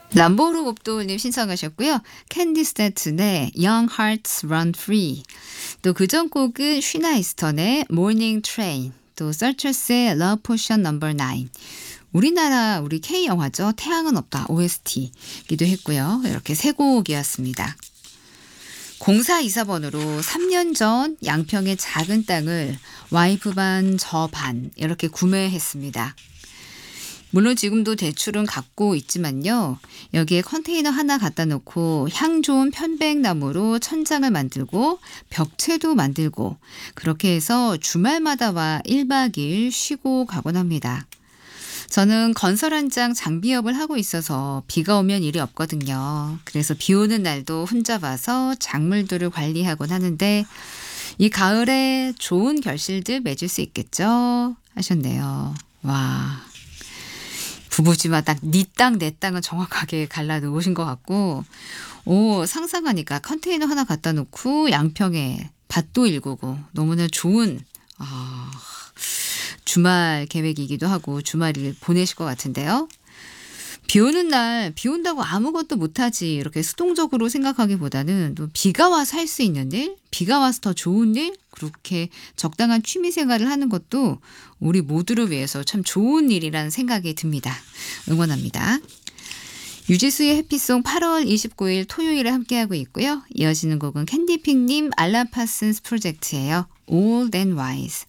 람보르 옵도님 신청하셨고요. 캔디 스태튼의 Young Hearts Run Free, 또 그전 곡은 쉬나 이스턴의 Morning Train, 또 설처스의 Love Potion No. 9, 우리나라 우리 K 영화죠. 태양은 없다 OST기도 했고요. 이렇게 세 곡이었습니다. 0424번으로 3년 전 양평의 작은 땅을 와이프 반 저 반 이렇게 구매했습니다. 물론 지금도 대출은 갚고 있지만요. 여기에 컨테이너 하나 갖다 놓고 향 좋은 편백나무로 천장을 만들고 벽체도 만들고 그렇게 해서 주말마다 와 1박 2일 쉬고 가곤 합니다. 저는 건설 현장 장비업을 하고 있어서 비가 오면 일이 없거든요. 그래서 비 오는 날도 혼자 와서 작물들을 관리하곤 하는데 이 가을에 좋은 결실들 맺을 수 있겠죠? 하셨네요. 와. 부부지만 딱 네 땅, 내 땅은 정확하게 갈라 놓으신 것 같고, 상상하니까 컨테이너 하나 갖다 놓고 양평에 밭도 일구고 너무나 좋은 주말 계획이기도 하고 주말을 보내실 것 같은데요. 비 오는 날 비 온다고 아무것도 못하지 이렇게 수동적으로 생각하기보다는 또 비가 와서 할 수 있는 일, 비가 와서 더 좋은 일, 그렇게 적당한 취미 생활을 하는 것도 우리 모두를 위해서 참 좋은 일이라는 생각이 듭니다. 응원합니다. 유지수의 해피송 8월 29일 토요일에 함께하고 있고요. 이어지는 곡은 캔디픽님 알람 파슨스 프로젝트예요. Old and Wise.